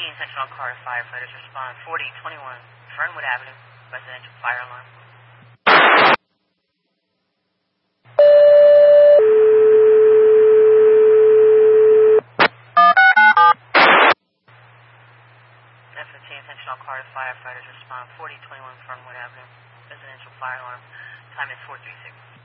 intentional car to firefighters respond. 4021 Fernwood Avenue, residential fire alarm. F-15 intentional car to firefighters respond. 4021 Fernwood Avenue, residential fire alarm. Time is 436.